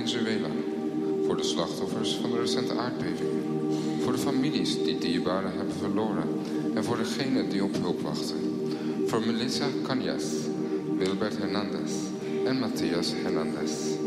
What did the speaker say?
Venezuela. Voor de slachtoffers van de recente aardbeving. Voor de families die dierbaren hebben verloren. En voor degenen die op hulp wachten. Voor Melissa Cañas, Wilbert Hernandez en Matthias Hernandez.